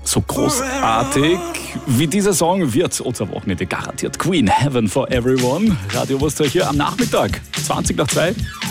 So großartig wie dieser Song wird unser Wochenende garantiert. Queen, Heaven for Everyone. Radio Osterreich hier am Nachmittag, 20 nach 2.